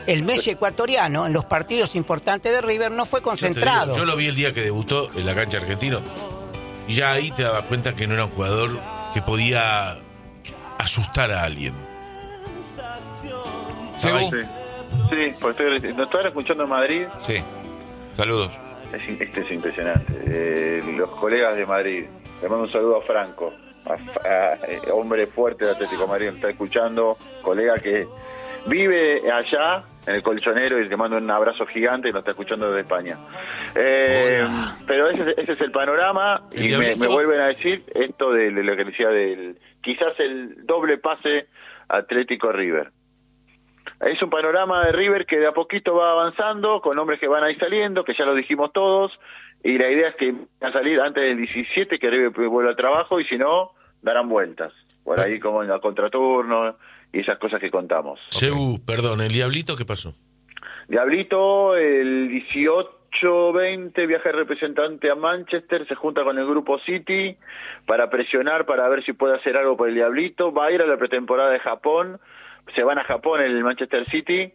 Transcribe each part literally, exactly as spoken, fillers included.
el Messi ecuatoriano en los partidos importantes de River no fue concentrado. Yo, digo, yo lo vi el día que debutó en la cancha argentino y ya ahí te dabas cuenta que no era un jugador que podía asustar a alguien. Sí, sí, pues estoy, ¿no están escuchando en Madrid? Sí, saludos. Es, este es impresionante. Eh, los colegas de Madrid, le mando un saludo a Franco, a, a, a, hombre fuerte del Atlético de Madrid, me está escuchando, colega que vive allá en el Colchonero y te mando un abrazo gigante y nos está escuchando desde España. Eh, pero ese, ese es el panorama y me, me vuelven a decir esto de, de lo que decía del quizás el doble pase Atlético River. Es un panorama de River que de a poquito va avanzando, con hombres que van ahí saliendo, que ya lo dijimos todos, y la idea es que van a salir antes del diecisiete, que River vuelva al trabajo, y si no, darán vueltas. Por ahí como en la contraturno y esas cosas que contamos. Seu, okay. Perdón, ¿el Diablito qué pasó? Diablito, el dieciocho veinte, viaja el representante a Manchester, se junta con el grupo City para presionar, para ver si puede hacer algo por el Diablito, va a ir a la pretemporada de Japón, se van a Japón el Manchester City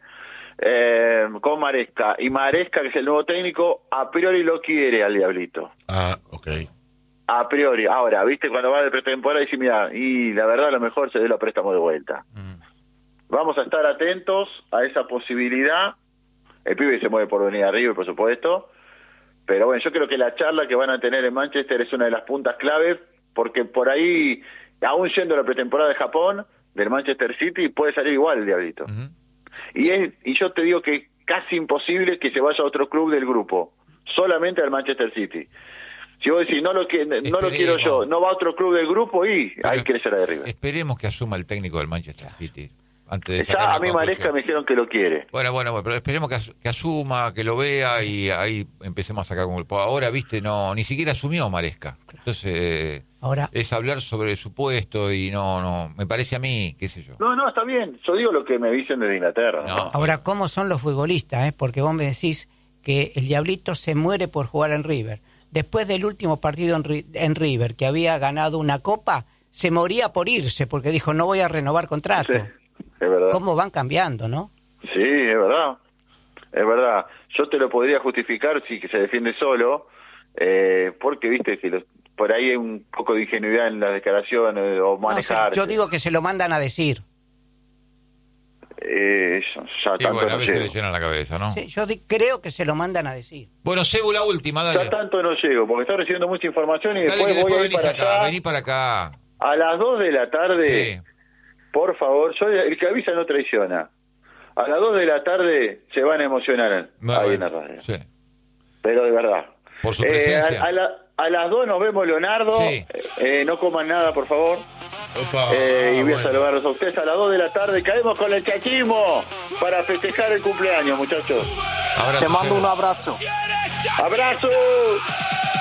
eh, con Maresca, y Maresca, que es el nuevo técnico, a priori lo quiere al Diablito. Ah, ok. A priori. Ahora, viste, cuando va de pretemporada dice, mira, y la verdad a lo mejor se dé la préstamo de vuelta. Mm. Vamos a estar atentos a esa posibilidad. El pibe se mueve por venir arriba, por supuesto, pero bueno, yo creo que la charla que van a tener en Manchester es una de las puntas claves, porque por ahí, aún siendo la pretemporada de Japón, del Manchester City, puede salir igual el Diablito. Uh-huh. Y es, y yo te digo que es casi imposible que se vaya a otro club del grupo, solamente al Manchester City. Si vos decís, no lo, que, no lo quiero yo, no va a otro club del grupo, y pero ahí quiere ser de River. Esperemos que asuma el técnico del Manchester City. Antes de ya a mí Maresca me dijeron que lo quiere. Bueno, bueno, bueno, pero esperemos que, as, que asuma, que lo vea y ahí empecemos a sacar un grupo. Ahora, viste, no, ni siquiera asumió Maresca. Entonces, ahora es hablar sobre su puesto y no, no, me parece a mí, qué sé yo. No, no, está bien. Yo digo lo que me dicen desde Inglaterra. ¿no? No. Ahora, ¿cómo son los futbolistas? Eh? Porque vos me decís que el Diablito se muere por jugar en River. Después del último partido en, en River, que había ganado una copa, se moría por irse porque dijo, no voy a renovar contrato. Sí. Es verdad. ¿Cómo van cambiando, no? Sí, es verdad. Es verdad. Yo te lo podría justificar si que se defiende solo, eh, porque viste que los, por ahí hay un poco de ingenuidad en las declaraciones o manejar. No, yo digo que se lo mandan a decir. Eh, ya, ya sí, tanto bueno, no a veces llego. le llenan la cabeza, ¿no? Sí, yo di- creo que se lo mandan a decir. Bueno, Sebu, la última, dale. Ya tanto no llego, porque estoy recibiendo mucha información y dale, después que voy después a ir venís para acá, allá. vení para acá. A las dos de la tarde, Sí. por favor, yo, el que avisa no traiciona. A las dos de la tarde se van a emocionar Bueno, ahí en la radio. Sí. Pero de verdad. Por su Eh, presencia. a, a, la, a las dos nos vemos, Leonardo. Sí. Eh, no coman nada, por favor. Opa, Eh, y voy bueno. a saludarlos a ustedes a las dos de la tarde. Caemos con el chachismo para festejar el cumpleaños, muchachos. Abrazo, Te mando Sebu. un abrazo. ¡Abrazo!